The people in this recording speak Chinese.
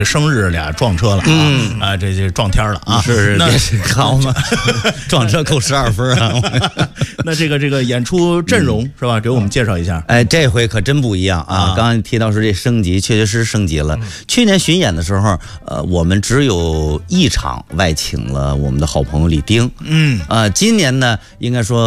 生日俩撞车了啊，这撞天了啊！ 是那好嘛，撞车扣12分啊！ 那这个演出阵容是吧？给我们介绍一下。 哎，这回可真不一样啊！刚刚提到说这升级，确实升级了。去年巡演的时候，我们只有1场外请了我们的好朋友李丁。今年呢，应该说。